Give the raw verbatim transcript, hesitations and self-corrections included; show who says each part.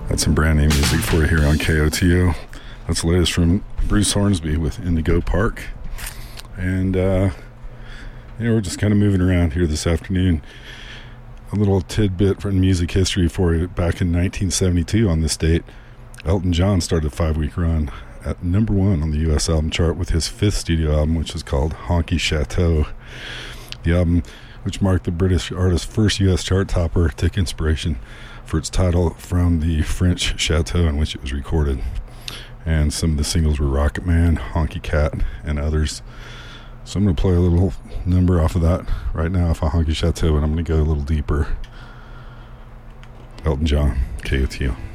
Speaker 1: That's some brand new music for you here on K O T O. That's the latest from Bruce Hornsby with Indigo Park. And, uh, you know, we're just kind of moving around here this afternoon. A little tidbit from music history for you. Back in nineteen seventy-two on this date, Elton John started a five-week run at number one on the U S album chart with his fifth studio album, which is called Honky Chateau. The album, which marked the British artist's first U S chart topper, took inspiration for its title from the French chateau in which it was recorded. And some of the singles were Rocket Man, Honky Cat, and others. So I'm going to play a little number off of that right now off of Honky Chateau, and I'm going to go a little deeper. Elton John, K O T O.